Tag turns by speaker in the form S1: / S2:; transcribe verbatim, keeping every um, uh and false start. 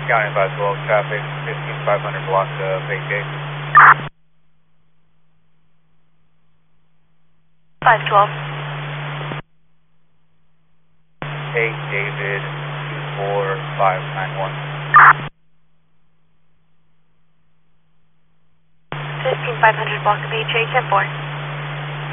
S1: County five twelve traffic, fifteen five hundred block of eight K.
S2: five twelve.
S1: eight David, two four five nine one.
S2: fifteen five hundred block of H A, ten four.